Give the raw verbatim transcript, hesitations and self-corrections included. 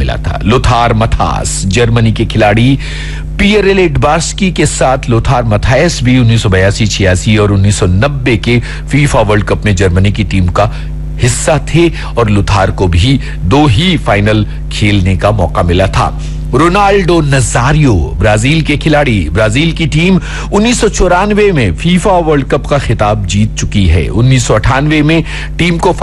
मिला था। Lothar मथास Germany के खिलाड़ी पियर एडबार्स्की के साथ लोथार मथायस भी उन्नीस सौ बयासी छियासी और उन्नीस सौ नब्बे के फीफा वर्ल्ड कप में जर्मनी की टीम का हिस्सा थे और लोथार को भी दो ही फाइनल खेलने का मौका मिला था। रोनाल्डो नजारियो ब्राजील के खिलाड़ी, ब्राजील की टीम उन्नीस सौ चौरानवे में फीफा वर्ल्ड कप का खिताब जीत चुकी है। उन्नीस सौ अट्ठानवे में टीम को